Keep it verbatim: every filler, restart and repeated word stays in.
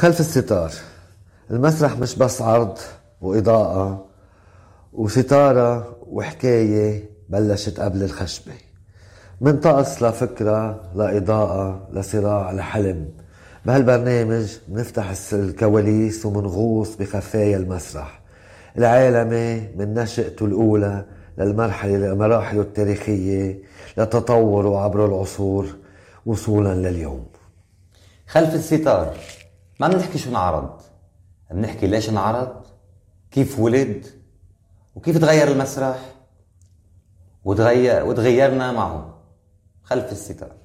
خلف الستار. المسرح مش بس عرض وإضاءة وستارة وحكاية بلشت قبل الخشبة، من طقس لفكرة لإضاءة لصراع لحلم. بهالبرنامج بنفتح الكواليس ومنغوص بخفايا المسرح العالمي من نشأته الأولى للمرحلة مراحله التاريخية لتطوره عبر العصور وصولا لليوم. خلف الستار ما بنحكي شو انعرض، بنحكي ليش انعرض، كيف ولد، وكيف تغير المسرح وتغير وتغيرنا معه. خلف الستار.